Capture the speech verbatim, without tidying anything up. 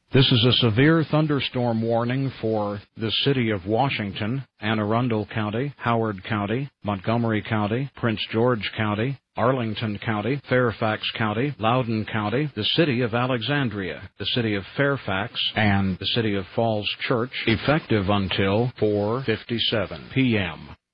This is a severe thunderstorm warning for the city of Washington, Anne Arundel County, Howard County, Montgomery County, Prince George County, Arlington County, Fairfax County, Loudoun County, the city of Alexandria, the city of Fairfax, and the city of Falls Church, effective until four fifty-seven p m